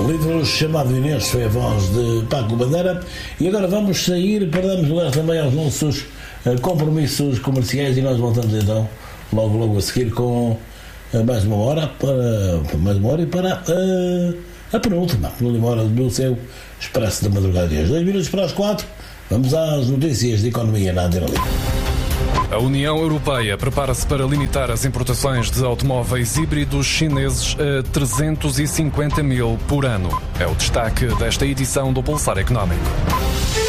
Livros chamado Inês foi a voz de Paco Bandeira. E agora vamos sair para darmos lugar também aos nossos compromissos comerciais, e nós voltamos então logo a seguir com mais uma hora e para a penúltima hora do seu Expresso da Madrugada de hoje. 2 minutos para as 4, vamos às notícias de economia na Antena Livre. A União Europeia prepara-se para limitar as importações de automóveis híbridos chineses a 350 mil por ano. É o destaque desta edição do Pulsar Económico.